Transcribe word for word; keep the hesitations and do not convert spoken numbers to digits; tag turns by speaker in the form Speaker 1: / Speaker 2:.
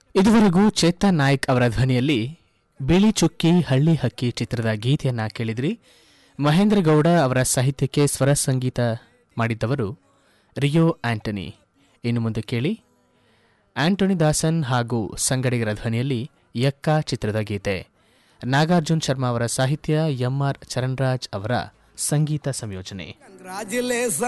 Speaker 1: ಇದುವರೆಗೂ ಚೇತನ್ ನಾಯ್ಕ್ ಅವರ ಧ್ವನಿಯಲ್ಲಿ ಬಿಳಿ ಚುಕ್ಕಿ ಹಳ್ಳಿ ಹಕ್ಕಿ ಚಿತ್ರದ ಗೀತೆಯನ್ನ ಕೇಳಿದ್ರಿ. ಮಹೇಂದ್ರ ಗೌಡ ಅವರ ಸಾಹಿತ್ಯಕ್ಕೆ ಸ್ವರ ಸಂಗೀತ ಮಾಡಿದ್ದವರು ರಿಯೋ ಆಂಟನಿ. ಇನ್ನು ಮುಂದೆ ಕೇಳಿ ಆಂಟೋನಿ ದಾಸನ್ ಹಾಗೂ ಸಂಗಡಿಗರ ಧ್ವನಿಯಲ್ಲಿ ಯಕ್ಕ ಚಿತ್ರದ ಗೀತೆ. ನಾಗಾರ್ಜುನ್ ಶರ್ಮಾ ಅವರ ಸಾಹಿತ್ಯ, ಎಂ ಆರ್ ಚರಣ್ರಾಜ್ ಅವರ ಸಂಗೀತ ಸಂಯೋಜನೆ.